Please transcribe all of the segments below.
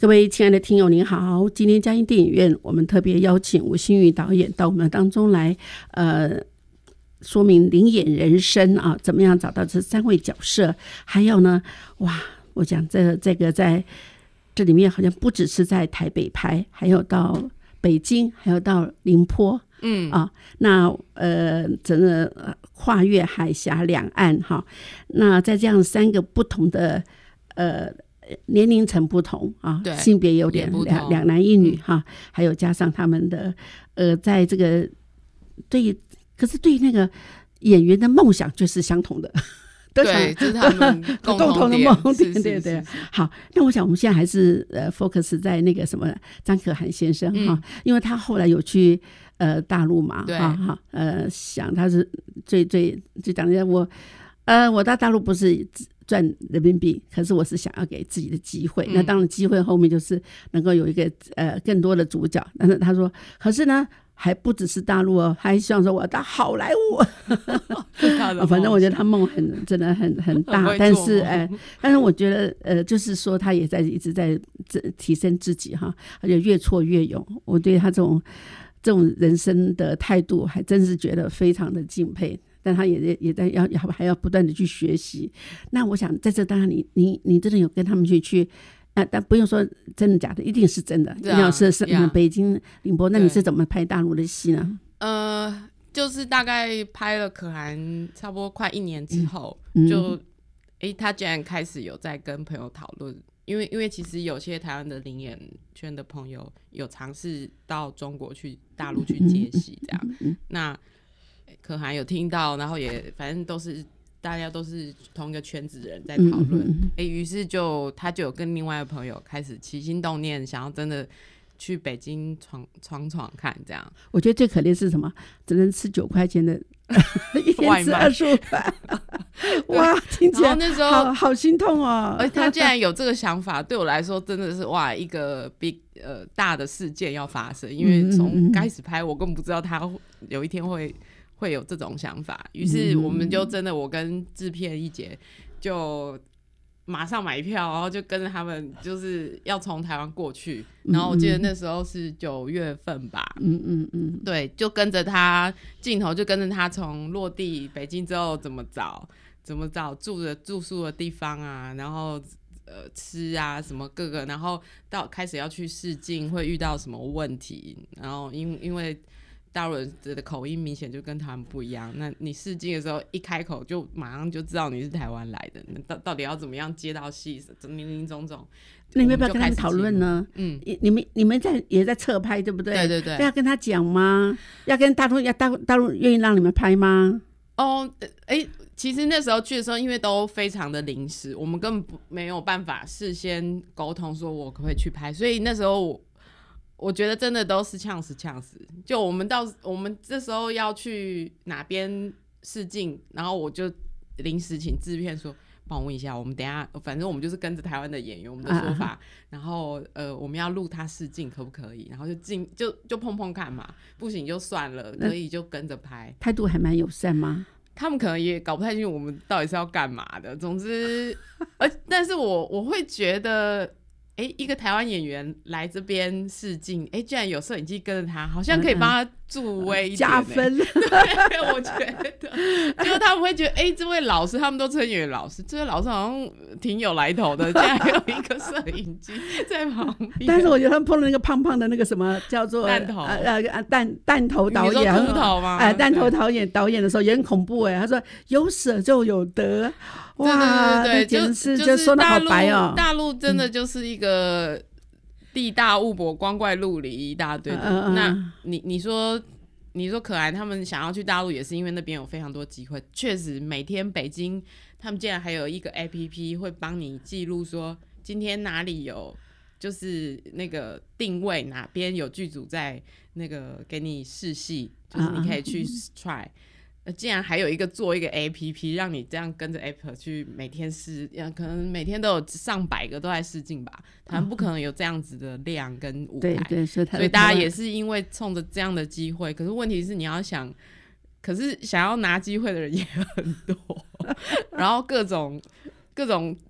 各位亲爱的听友您好，今天嘉义电影院我们特别邀请吴欣裕导演到我们当中来说明灵演人生啊，怎么样找到这3位角色，还有呢哇，我讲这个在这里面好像不只是在台北拍，还有到北京，还有到宁波，那整个跨越海峡两岸哈，那在这样3个不同的年龄层不同啊，性别有点两男一女哈，还有加上他们的在这个可是对那个演员的梦想就是相同的。 对，这是他们共同的梦点。 对。好，那我想我们现在还是focus 在那个什么张可涵先生哈，因为他后来有去大陆嘛，哈，想他是最讲的我到大陆不是赚人民币，可是我是想要给自己的机会。那当然机会后面就是能够有一个更多的主角。但是他说，可是呢还不只是大陆哦，还希望说我要到好莱坞。反正我觉得他梦真的很大，但是我觉得就是说他也一直在提升自己哈，而且越挫越勇。我对他这种人生的态度还真是觉得非常的敬佩。但他也在还要不断的去学习。那我想在这当然你真的有跟他们去但不用说真的假的，一定是真的。要是北京宁波，那你是怎么拍大陆的戏呢？ 就是大概拍了可涵差不多快1年之后，他竟然开始有在跟朋友讨论，因为其实有些台湾的灵演圈的朋友有尝试到中国去大陆去接戏这样，那可涵有听到，然后也反正大家都是同一个圈子的人在讨论，于是他就有跟另外一个朋友开始起心动念，想要真的去北京闯看这样。我觉得最可怜是什么？只能吃9块钱的一天吃25块，哇，听起来那时候好心痛哦。而他竟然有这个想法，对我来说真的是哇一个大的事件要发生，因为从开始拍我根本不知道他有一天会有这种想法，于是我们就真的我跟制片一姐就马上买票，然后就跟着他们就是要从台湾过去，然后我记得那时候是9月份吧，对，就跟着他镜头，就跟着他从落地北京之后怎么找住宿的地方啊，然后吃啊什么各个，然后到开始要去试镜会遇到什么问题，然后因为大陆人的口音明显就跟他们不一样，那你试镜的时候一开口就马上就知道你是台湾来的，那到底要怎么样接到戏，林林总总。那你们要不要跟他们讨论呢？你们也在侧拍对不对？对，要跟他讲吗？要跟大陆愿意让你们拍吗？其实那时候去的时候因为都非常的临时，我们根本没有办法事先沟通说我可不可以去拍，所以那时候我觉得真的都是呛死，就我们这时候要去哪边试镜，然后我就临时请制片说帮我问一下，我们等一下反正我们就是跟着台湾的演员我们的说法，然后我们要录他试镜可不可以，然后就碰看嘛，不行就算了，可以就跟着拍。态度还蛮友善吗？他们可能也搞不太清楚我们到底是要干嘛的，总之但是我会觉得一个台湾演员来这边试镜，居然有摄影机跟着他，好像可以帮他助威一点，加分。对，我觉得就他们会觉得这位老师，他们都称演员老师，这位老师好像挺有来头的，竟然有一个摄影机在旁边。但是我觉得他们碰到那个胖胖的那个什么叫做弹头弹头导演，你说秃头吗？弹头导演的时候也很恐怖他说有舍就有得。哇，对，就说得好白哦。大陆真的就是一个地大物博、光怪陆离一大堆的。那你说可涵他们想要去大陆，也是因为那边有非常多机会。确实，每天北京他们竟然还有一个 APP 会帮你记录说今天哪里有，就是那个定位哪边有剧组在那个给你试戏，就是你可以去 try。竟然还有做一个 APP 让你这样跟着 App 去每天试，可能每天都有上百个都在试镜吧，他们不可能有这样子的量跟舞台，对，所以大家也是因为冲着这样的机会，可是问题是你要想，可是想要拿机会的人也很多然后各种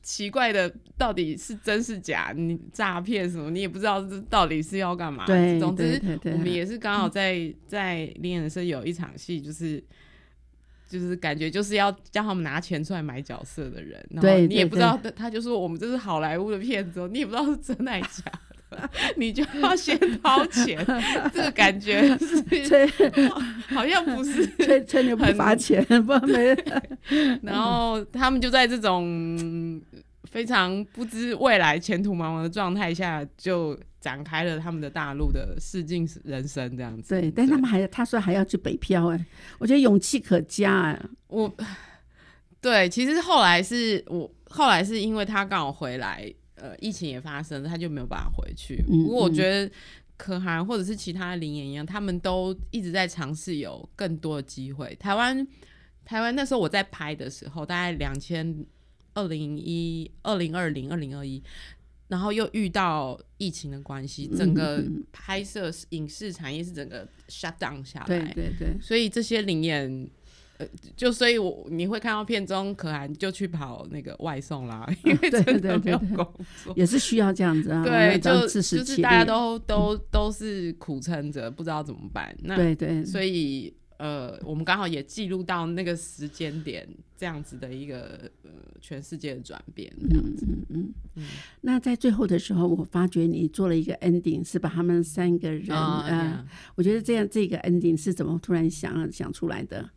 奇怪的到底是真是假，你诈骗什么你也不知道这到底是要干嘛。 对， 总之对我们也是刚好在灵演人生有一场戏，就是感觉就是要叫他们拿钱出来买角色的人，然后你也不知道，他就说我们这是好莱坞的片子，你也不知道是真还是假的，你就要先掏钱，这个感觉是好像不是吹牛不罚钱，不没。 然后他们就在这种非常不知未来前途茫茫的状态下，就展开了他们的大陆的试镜人生这样子。 对，但他说还要去北漂，我觉得勇气可嘉。 对，其实后来是因为他刚好回来，疫情也发生了，他就没有办法回去。不过我觉得可涵或者是其他灵演一样，他们都一直在尝试有更多的机会。台湾那时候我在拍的时候，大概2020、2021，然后又遇到疫情的关系，整个拍摄影视产业是整个 shut down 下来。 对， 所以这些灵演所以你会看到片中可涵就去跑那个外送啦，因为真的没有工作， 也是需要这样子啊。 对，就是大家都是苦撑着，不知道怎么办。 对， 所以我们刚好也记录到那个时间点，这样子的一个全世界的转变，这样子。 那在最后的时候，我发觉你做了一个 ending， 是把他们3个人我觉得这个 ending 是怎么突然想出来的？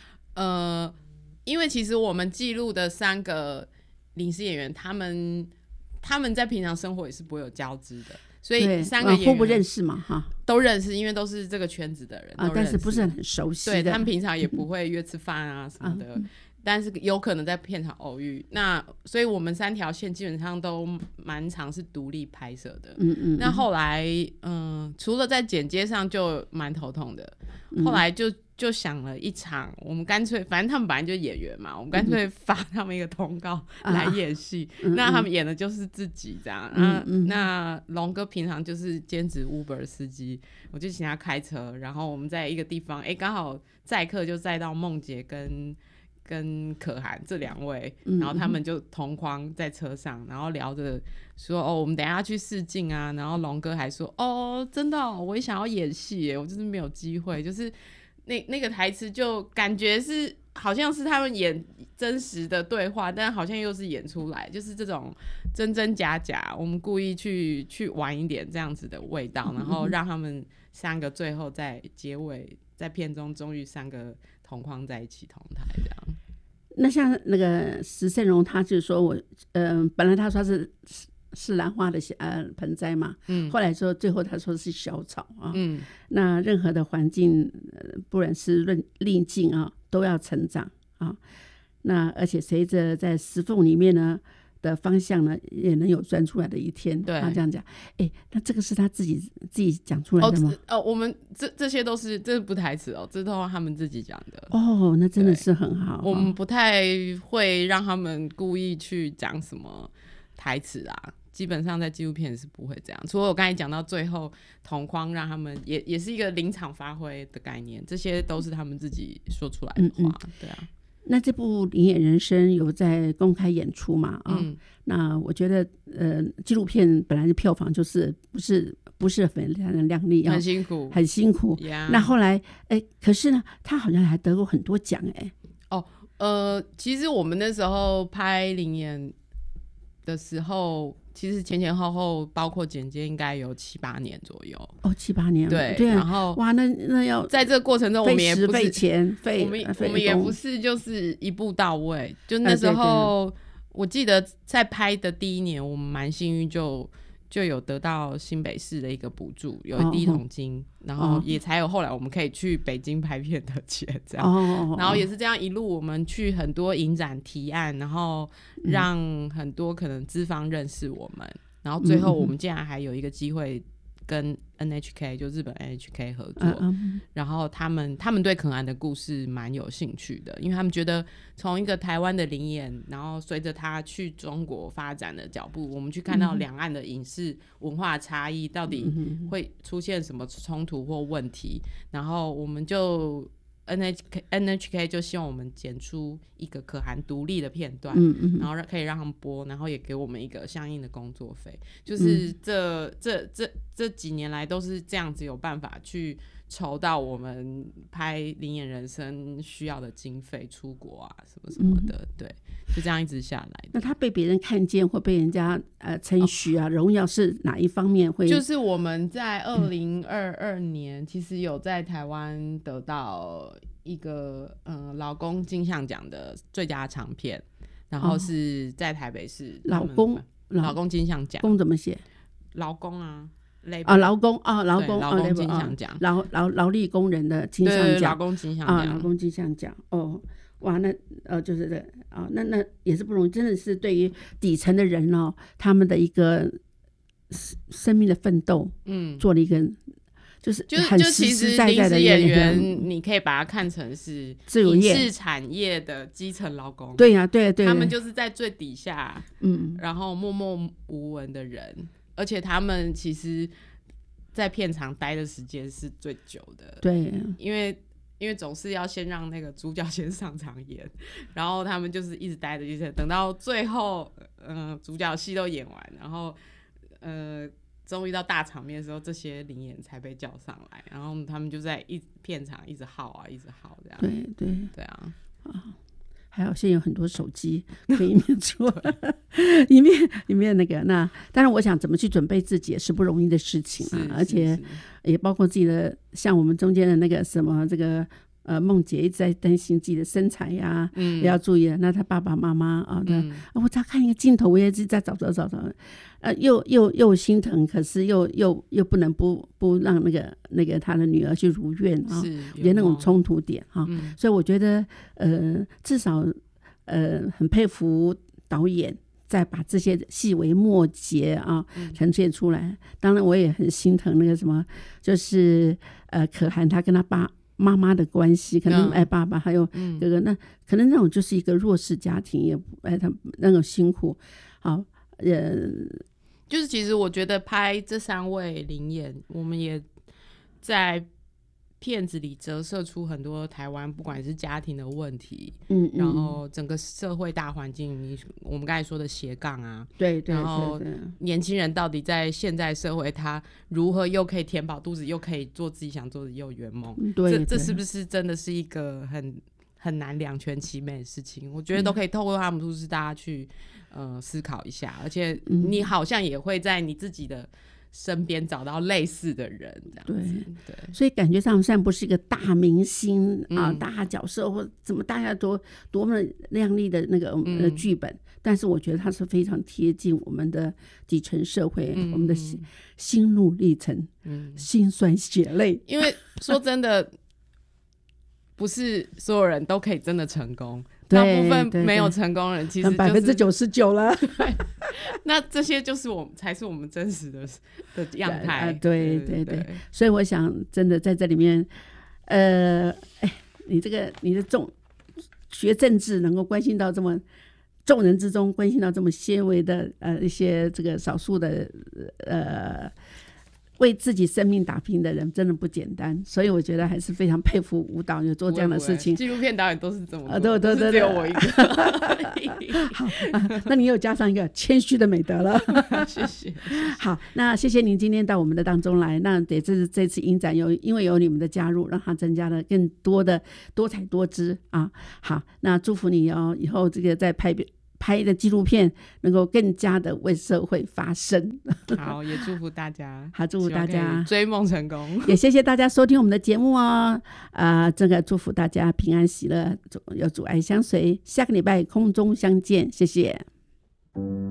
因为其实我们记录的3个临时演员，他们在平常生活也是不会有交织的，所以3个演员互不认识嘛， 都认识，因为都是这个圈子的人但是不是很熟悉的。 对，他们平常也不会约吃饭啊什么的，但是有可能在片场偶遇。那所以我们3条线基本上都蛮常是独立拍摄的。那后来除了在剪接上就蛮头痛的，后来就想了一场，我们干脆反正他们本来就演员嘛，我们干脆发他们一个通告来演戏。那他们演的就是自己这样。那龙哥平常就是兼职 Uber 司机，我就请他开车，然后我们在一个地方，刚好载客就载到梦洁跟可涵这2位，然后他们就同框在车上，然后聊着说我们等一下去试镜啊，然后龙哥还说真的我也想要演戏耶，我就是没有机会，就是那个台词就感觉是好像是他们演真实的对话，但好像又是演出来，就是这种真真假假，我们故意去玩一点这样子的味道，然后让他们3个最后在结尾在片中终于3个同框在一起同台这样。 那像那个石胜荣，他就说本来他说是兰花的盆栽嘛，后来说最后他说是小草啊，那任何的环境，不管是逆境啊，都要成长啊。那而且随着在石缝里面呢的方向呢，也能有钻出来的一天。 对， 他这样讲，那这个是他自己讲出来的吗？ 我们这些都是这不台词这都是他们自己讲的。 那真的是很好。 我们不太会让他们故意去讲什么台词啊，基本上在纪录片是不会这样，除了我刚才讲到最后同框让他们也是一个临场发挥的概念，这些都是他们自己说出来的话。对啊。那这部《灵演人生》有在公开演出嘛？那我觉得纪录片本来的票房就是不是很亮丽， 很辛苦。 那后来可是呢，他好像还得过很多奖其实我们那时候拍灵演的时候，其实前后后包括剪接应该有7-8年左右。 7-8年。 对， 然后哇，那要在这个过程中，我们也不是费钱我们也不是就是一步到位。就那时候，我记得在拍的第1年，我们蛮幸运就有得到新北市的一个补助，有1桶金，然后也才有后来我们可以去北京拍片的钱这样。然后也是这样一路我们去很多影展提案，然后让很多可能资方认识我们，然后最后我们竟然还有一个机会跟 NHK 就日本 NHK 合作，然后他们对可涵的故事蛮有兴趣的，因为他们觉得从一个台湾的灵演，然后随着他去中国发展的脚步，我们去看到两岸的影视文化差异到底会出现什么冲突或问题，然后我们就 NHK 就希望我们剪出一个可汗独立的片段，然后可以让他们播，然后也给我们一个相应的工作费。就是这几年来都是这样子有办法去筹到我们拍《灵眼人生》需要的经费，出国啊什么什么的，对，就这样一直下来的。 那他被别人看见或被人家称许啊荣耀是哪一方面会？ 就是我们在2022年其实有在台湾得到一个劳工金像奖的最佳长片，然后是在台北市劳工金像奖。 工怎么写？ 劳工啊。 劳工金像奖， 劳力工人的金像奖， 劳工金像奖， 劳工金像奖。哇，那就是这那也是不容易，真的是对于底层的人他们的一个生命的奋斗，做了一个就是很实实在在的演员，你可以把它看成是影视产业的基层劳工。 对呀，对， 他们就是在最底下，然后默默无闻的人。而且他们其实在片场待的时间是最久的， 对， 因为总是要先让那个主角先上场演，然后他们就是一直待着，一直等到最后，主角戏都演完，然后终于到大场面的时候，这些灵演才被叫上来，然后他们就在片场一直耗啊，一直耗这样，对啊。 还好现在有很多手机可以面做里面那个，那当然我想怎么去准备自己也是不容易的事情啊，而且也包括自己的，像我们中间的那个什么这个梦姐一直在担心自己的身材呀，也要注意。那他爸爸妈妈我只要看一个镜头，我也一直在找，又心疼，可是又不能不让那个他的女儿去如愿啊，有那种冲突点啊。所以我觉得至少很佩服导演再把这些细微末节啊呈现出来。当然我也很心疼那个什么，就是可汗他跟他妈妈的关系，可能爸爸还有哥哥，那可能那种就是一个弱势家庭，也他那种辛苦。好， 就是其实我觉得拍这3位灵演，我们也在片子里折射出很多台湾不管是家庭的问题，然后整个社会大环境，我们刚才说的斜杠啊， 对， 然后年轻人到底在现在社会他如何又可以填饱肚子，又可以做自己想做的，又圆梦，这是不是真的是一个很难两全其美的事情？我觉得都可以透过他们故事大家去思考一下，而且你好像也会在你自己的身边找到类似的人，这样子。对， 所以感觉上虽然不是一个大明星大角色或怎么大家多么亮丽的那个剧本，但是我觉得它是非常贴近我们的底层社会，我们的心路历程，辛酸血泪。 因为说真的，不是所有人都可以真的成功。大部分没有成功人其实就是 99%了。 那这些就是才是我们真实的样态。 对，所以我想真的在这里面你的学政治能够关心到这么众人之中，关心到这么些微的一些这个少数的为自己生命打拼的人真的不简单，所以我觉得还是非常佩服舞蹈有做这样的事情。 纪录片导演都是这么做，都是只有我一个。 好，那你又加上一个谦虚的美德了。 谢谢。 好，那谢谢您今天到我们的当中来，那这次影展因为有你们的加入，让它增加了更多的多彩多姿啊。好，那祝福你以后这个在拍的纪录片能够更加的为社会发声。 好，也祝福大家。 好，祝福大家追梦成功。 也谢谢大家收听我们的节目哦。这个祝福大家平安喜乐，有主爱相随。下个礼拜空中相见，谢谢。